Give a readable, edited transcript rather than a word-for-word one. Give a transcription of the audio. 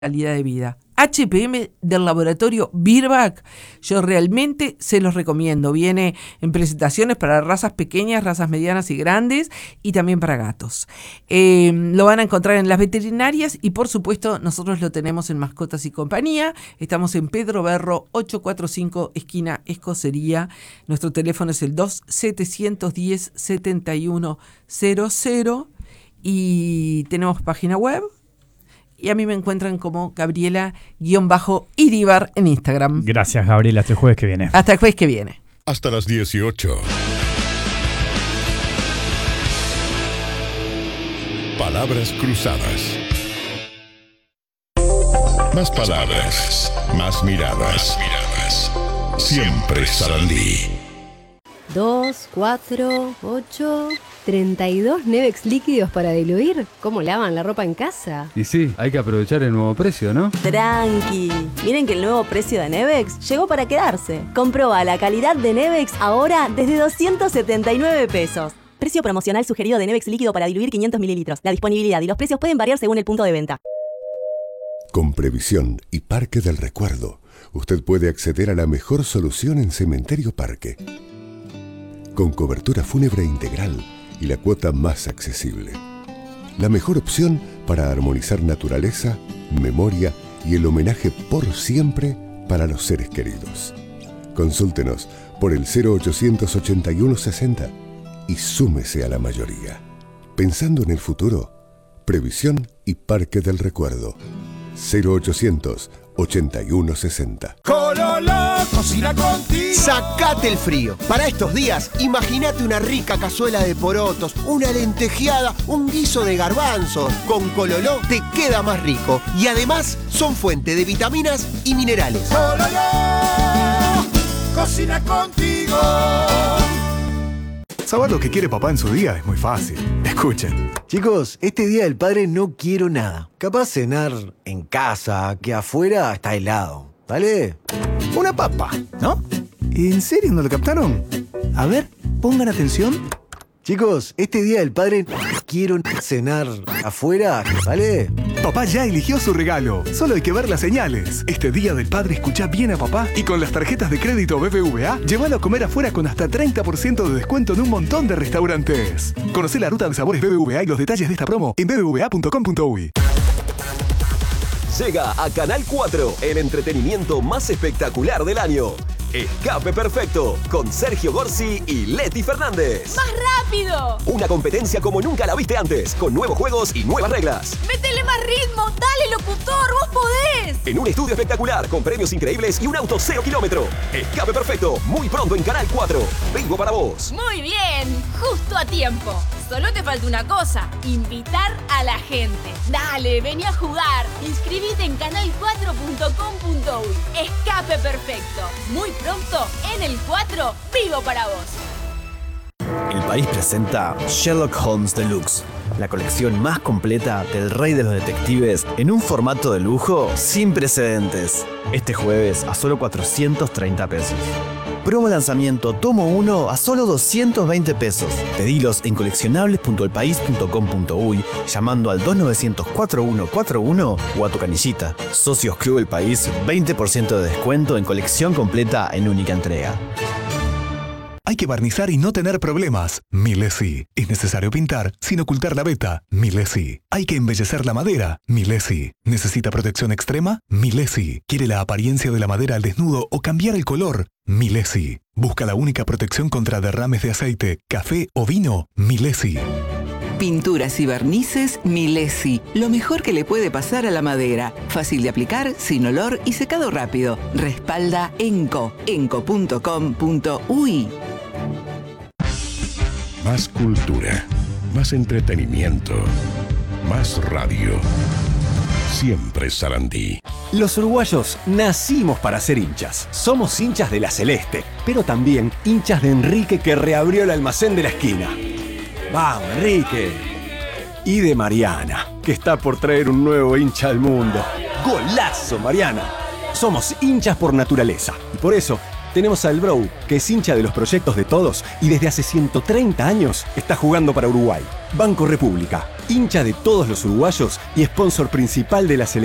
calidad de vida. HPM del laboratorio Virbac, yo realmente se los recomiendo. Viene en presentaciones para razas pequeñas, razas medianas y grandes, y también para gatos. Lo van a encontrar en las veterinarias y por supuesto nosotros lo tenemos en Mascotas y Compañía. Estamos en Pedro Berro 845, esquina Escocería. Nuestro teléfono es el 2710-7100 y tenemos página web. Y a mí me encuentran como Gabriela_Iribar en Instagram. Gracias, Gabriela. Hasta el jueves que viene. Hasta el jueves que viene. Hasta las 18. Palabras cruzadas. Más palabras, más miradas. Siempre Sarandí. 2, 4, 8, 32 Nevex líquidos para diluir. ¿Cómo lavan la ropa en casa? Y sí, hay que aprovechar el nuevo precio, ¿no? Tranqui. Miren que el nuevo precio de Nevex llegó para quedarse. Comproba la calidad de Nevex ahora desde 279 pesos. Precio promocional sugerido de Nevex líquido para diluir 500 mililitros. La disponibilidad y los precios pueden variar según el punto de venta. Con Previsión y Parque del Recuerdo, usted puede acceder a la mejor solución en Cementerio Parque. Con cobertura fúnebre integral y la cuota más accesible. La mejor opción para armonizar naturaleza, memoria y el homenaje por siempre para los seres queridos. Consúltenos por el 0881 60 y súmese a la mayoría. Pensando en el futuro, Previsión y Parque del Recuerdo. 0800 81 60. Cololó, cocina contigo. Sacate el frío. Para estos días, imagínate una rica cazuela de porotos, una lentejeada, un guiso de garbanzos. Con Cololó te queda más rico. Y además, son fuente de vitaminas y minerales. Cololó, cocina contigo. Saber lo que quiere papá en su día es muy fácil. Escuchen. Chicos, este Día del Padre no quiero nada. Capaz cenar en casa, que afuera está helado. ¿Vale? Una papa, ¿no? ¿En serio no lo captaron? A ver, pongan atención. Chicos, este Día del Padre quiero cenar afuera, ¿vale? Papá ya eligió su regalo. Solo hay que ver las señales. Este Día del Padre escucha bien a papá y con las tarjetas de crédito BBVA, llévalo a comer afuera con hasta 30% de descuento en un montón de restaurantes. Conocé la ruta de sabores BBVA y los detalles de esta promo en bbva.com.uy. Llega a Canal 4 el entretenimiento más espectacular del año. Escape Perfecto, con Sergio Gorsi y Leti Fernández. ¡Más rápido! Una competencia como nunca la viste antes, con nuevos juegos y nuevas reglas. ¡Métele más ritmo! ¡Dale, locutor! ¡Vos podés! En un estudio espectacular, con premios increíbles y un auto 0 kilómetro. Escape Perfecto, muy pronto en Canal 4. Vivo para vos. Muy bien, justo a tiempo. Solo te falta una cosa, invitar a la gente. Dale, vení a jugar. Inscribite en canal4.com.uy. Escape Perfecto. Muy pronto, en el 4, vivo para vos. El País presenta Sherlock Holmes Deluxe, la colección más completa del rey de los detectives en un formato de lujo sin precedentes. Este jueves a solo 430 pesos. Promo lanzamiento tomo 1 a solo 220 pesos. Pedilos en coleccionables.elpaís.com.uy llamando al 2900-4141 o a tu canillita. Socios Club El País, 20% de descuento en colección completa en única entrega. Hay que barnizar y no tener problemas. Milesi. Es necesario pintar sin ocultar la veta. Milesi. Hay que embellecer la madera. Milesi. ¿Necesita protección extrema? Milesi. ¿Quiere la apariencia de la madera al desnudo o cambiar el color? Milesi. ¿Busca la única protección contra derrames de aceite, café o vino? Milesi. Pinturas y barnices Milesi. Lo mejor que le puede pasar a la madera. Fácil de aplicar, sin olor y secado rápido. Respalda Enco. enco.com.uy. Más cultura, más entretenimiento, más radio. Siempre Sarandí. Los uruguayos nacimos para ser hinchas. Somos hinchas de la Celeste, pero también hinchas de Enrique, que reabrió el almacén de la esquina. ¡Vamos, Enrique! Y de Mariana, que está por traer un nuevo hincha al mundo. ¡Golazo, Mariana! Somos hinchas por naturaleza y por eso tenemos al Bro, que es hincha de los proyectos de todos y desde hace 130 años está jugando para Uruguay. Banco República, hincha de todos los uruguayos y sponsor principal de la selección.